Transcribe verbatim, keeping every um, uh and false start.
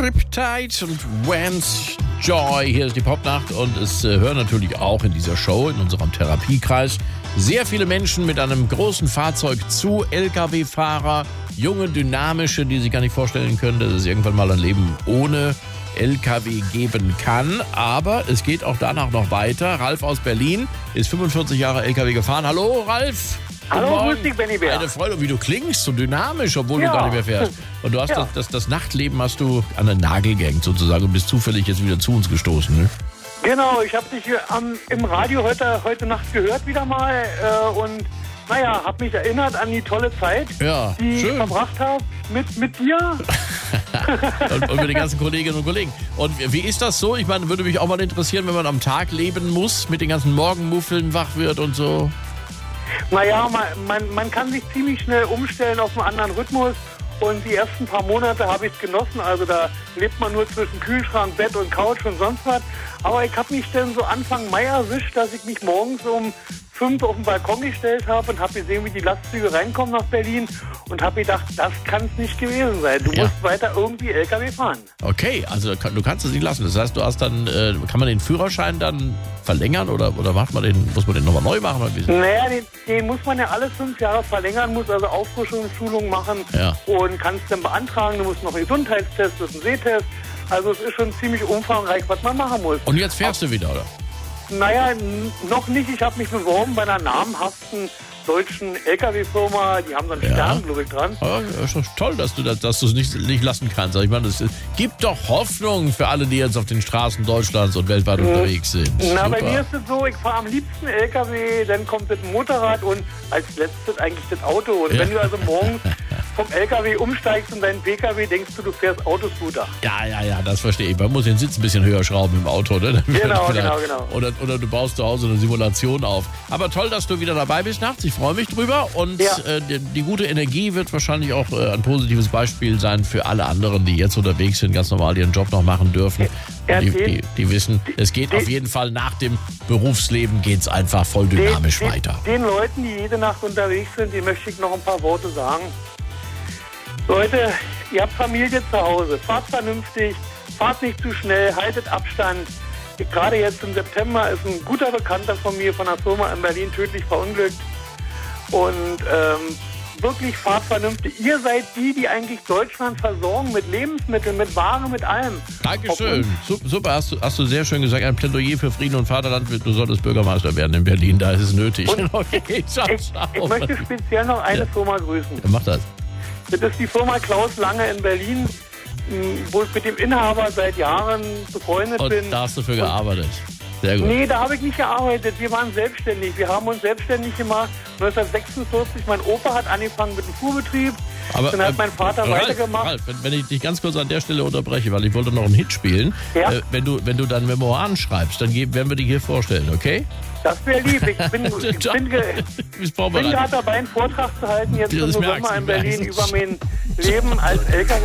Riptide und Vance Joy. Hier ist die Popnacht und es äh, hören natürlich auch in dieser Show, in unserem Therapiekreis, sehr viele Menschen mit einem großen Fahrzeug zu. L K W-Fahrer, junge, dynamische, die sich gar nicht vorstellen können, dass es irgendwann mal ein Leben ohne L K W geben kann. Aber es geht auch danach noch weiter. Ralf aus Berlin ist fünfundvierzig Jahre L K W gefahren. Hallo, Ralf. Hallo, grüß dich, Benny Bär. Eine Freude, wie du klingst, so dynamisch, obwohl Ja. du gar nicht mehr fährst. Und du hast Ja. das, das, das Nachtleben hast du an den Nagel gehängt sozusagen und bist zufällig jetzt wieder zu uns gestoßen. Ne? Genau, ich habe dich hier am, im Radio heute, heute Nacht gehört wieder mal äh, und naja, habe mich erinnert an die tolle Zeit, Ja, die schön. ich verbracht habe mit, mit dir. und, und mit den ganzen Kolleginnen und Kollegen. Und wie ist das so? Ich meine, würde mich auch mal interessieren, wenn man am Tag leben muss, mit den ganzen Morgenmuffeln wach wird und so. Naja, man, man, man kann sich ziemlich schnell umstellen auf einen anderen Rhythmus und die ersten paar Monate habe ich es genossen. Also da lebt man nur zwischen Kühlschrank, Bett und Couch und sonst was. Aber ich habe mich dann so Anfang Mai erwischt, dass ich mich morgens um fünf auf den Balkon gestellt habe und habe gesehen, wie die Lastzüge reinkommen nach Berlin und habe gedacht, das kann es nicht gewesen sein. Du Ja. musst weiter irgendwie L K W fahren. Okay, also kann- du kannst es nicht lassen. Das heißt, du hast dann, äh, kann man den Führerschein dann verlängern oder, oder macht man den, muss man den nochmal neu machen? Oder wie? Naja, den, den muss man ja alle fünf Jahre verlängern, muss also Auffrischungsschulung machen Ja. und kannst dann beantragen. Du musst noch einen Gesundheitstest, das ist ein Sehtest. Also es ist schon ziemlich umfangreich, was man machen muss. Und jetzt fährst du wieder, oder? Naja, n- noch nicht. Ich habe mich beworben bei einer namhaften deutschen L K W-Firma. Die haben so einen Ja. Stern, glaube ich, dran. Ja, ist doch toll, dass du das, dass du es nicht, nicht lassen kannst. Ich meine, es gibt doch Hoffnung für alle, die jetzt auf den Straßen Deutschlands und weltweit unterwegs sind. Na, bei Super. mir ist es so, ich fahre am liebsten L K W, dann kommt das Motorrad und als letztes eigentlich das Auto. Und Ja. wenn du also morgens vom L K W umsteigst in deinen P K W, denkst du, du fährst Autoscooter. Ja, ja, ja, das verstehe ich. Man muss den Sitz ein bisschen höher schrauben im Auto, ne? Dann wird Genau, vielleicht- genau, genau. Oder, oder du baust zu Hause eine Simulation auf. Aber toll, dass du wieder dabei bist nachts. Ich freue mich drüber. Und Ja. äh, die, die gute Energie wird wahrscheinlich auch äh, ein positives Beispiel sein für alle anderen, die jetzt unterwegs sind, ganz normal ihren Job noch machen dürfen. Ja, die, den- die, die wissen, es geht den- auf jeden Fall nach dem Berufsleben geht's einfach voll dynamisch den, weiter. Den, den Leuten, die jede Nacht unterwegs sind, die möchte ich noch ein paar Worte sagen. Leute, ihr habt Familie zu Hause. Fahrt vernünftig, fahrt nicht zu schnell, haltet Abstand. Ich- Gerade jetzt im September ist ein guter Bekannter von mir von einer Firma in Berlin tödlich verunglückt. Und ähm, wirklich fahrt vernünftig. Ihr seid die, die eigentlich Deutschland versorgen mit Lebensmitteln, mit Ware, mit allem. Dankeschön. Sup- Super, hast du, hast du sehr schön gesagt. Ein Plädoyer für Frieden und Vaterland. Du solltest Bürgermeister werden in Berlin. Da ist es nötig. Und Okay, ciao, Ich, ciao. ich möchte speziell noch eine Ja. Firma grüßen. Mach das. Das ist die Firma Klaus Lange in Berlin, mh, wo ich mit dem Inhaber seit Jahren befreundet Und bin. da hast du für gearbeitet. Sehr gut. Nee, da habe ich nicht gearbeitet. Wir waren selbstständig. Wir haben uns selbstständig gemacht. neunzehnhundertsechsundvierzig, mein Opa hat angefangen mit dem Fuhrbetrieb. Aber, Dann hat äh, mein Vater Ralf, weitergemacht. Ralf, wenn, wenn ich dich ganz kurz an der Stelle unterbreche, weil ich wollte noch einen Hit spielen. Ja. Äh, wenn, du, wenn du dein Memoiren schreibst, dann geben, werden wir die hier vorstellen, okay? Das wäre lieb. Ich bin, ich Ciao. bin, ge- Bis brauchen wir bin dann. gerade dabei, einen Vortrag zu halten jetzt Das im merkst November du, in Berlin merkst über du. mein Leben als L K W